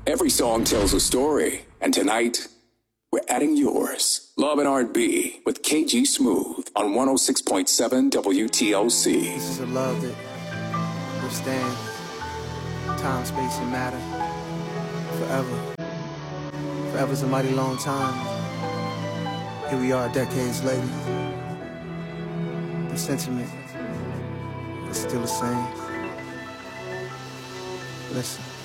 Every song tells a story, and tonight, we're adding yours. Love and R&B with KG Smooth on 106.7 WTOC. This is a love that withstands time, space, and matter forever. Forever's a mighty long time. Here we are decades later. The sentiment is still the same. Listen.